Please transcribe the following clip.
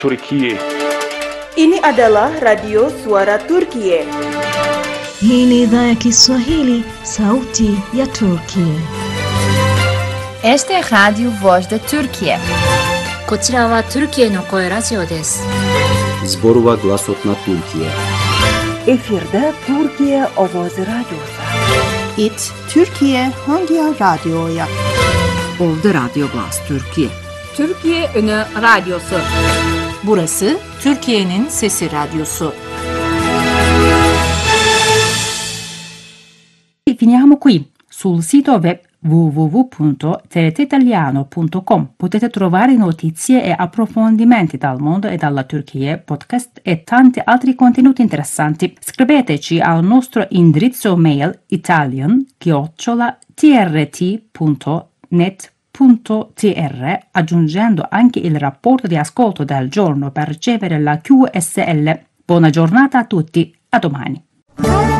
Turkiye. Ini adalah Radio Suara Turkiye. Hii ni idhaa ya Kiswahili, sauti ya Turkiye. Este é Radio Voz da Turkiye. こちらはトルキエの声ラジオです。 Zborova Glasot na Türkiye. Efirde Türkiye Ovozi Radyosu. It Türkiye Hangi Radyo'ya? Oldu Radyo Glas Türkiye. Türkiye Ünü Radyosu. Burası Türkiye'nin Sesi Radyosu. Finiamo qui. Sul sito web www.trtitaliano.com potete trovare notizie e approfondimenti dal mondo e dalla Turchia, podcast e tanti altri contenuti interessanti. Scriveteci al nostro indirizzo mail italian@trt.net.tr aggiungendo anche il rapporto di ascolto del giorno per ricevere la QSL. Buona giornata a tutti, a domani.